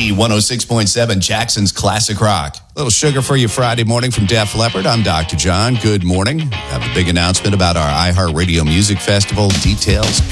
Z106.7, Jackson's Classic Rock. A little sugar for you Friday morning from Def Leppard. I'm Dr. John. Good morning. I have a big announcement about our iHeartRadio Music Festival. Details